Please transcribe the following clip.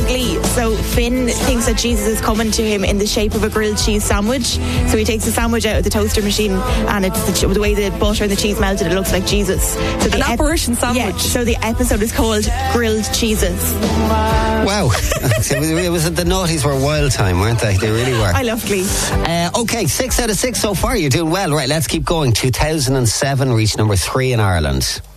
Glee. So Finn thinks that Jesus is coming to him in the shape of a grilled cheese sandwich. So he takes the sandwich out of the toaster machine, and it's the way the butter and the cheese melted, it looks like Jesus. So an apparition sandwich. Yeah, so the episode is called Grilled Cheeses. Wow. It was the noughties were wild time, weren't they? They really were. I love Glee. Okay, 6 out of 6 so far. You're doing well. Right, let's keep going. 2007 reached number 3 in Ireland.